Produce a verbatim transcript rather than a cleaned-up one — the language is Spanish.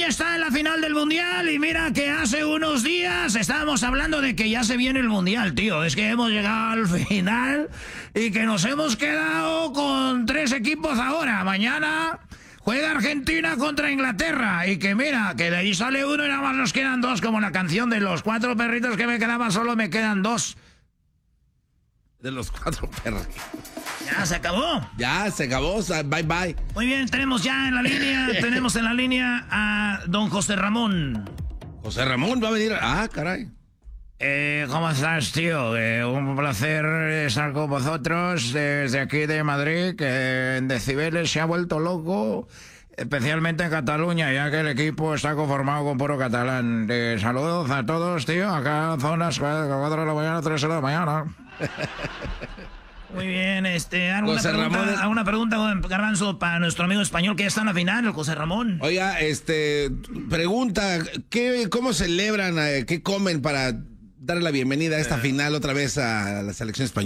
España está en la final del Mundial y mira que hace unos días estábamos hablando de que ya se viene el Mundial, tío. Es que hemos llegado al final y que nos hemos quedado con tres equipos ahora. Mañana juega Argentina contra Inglaterra y que mira, que de ahí sale uno y nada más nos quedan dos, como la canción de los cuatro perritos que me quedaban, solo me quedan dos. De los cuatro perros. Ya se acabó. Ya se acabó. Bye bye. Muy bien, tenemos ya en la línea, tenemos en la línea a don José Ramón. José Ramón va a venir. Ah, caray. Eh, ¿Cómo estás, tío? Eh, un placer estar con vosotros desde aquí de Madrid, que en decibeles se ha vuelto loco, especialmente en Cataluña, ya que el equipo está conformado con puro catalán. Eh, saludos a todos, tío. Acá zonas cuatro de la mañana, tres de la mañana. Muy bien, este, ¿alguna José pregunta, Ramón es... ¿alguna pregunta, Garbanzo, para nuestro amigo español que ya está en la final, el José Ramón? Oiga, este, pregunta, ¿qué, ¿cómo celebran, qué comen para darle la bienvenida a esta final otra vez a la selección española?